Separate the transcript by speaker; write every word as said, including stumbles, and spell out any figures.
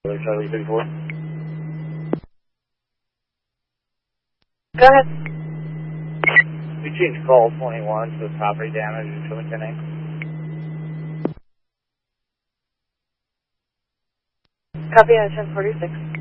Speaker 1: Charlie thirty-four.
Speaker 2: Go ahead.
Speaker 1: We changed call twenty-one to property damage in Shillington name.
Speaker 2: Copy on ten forty-six.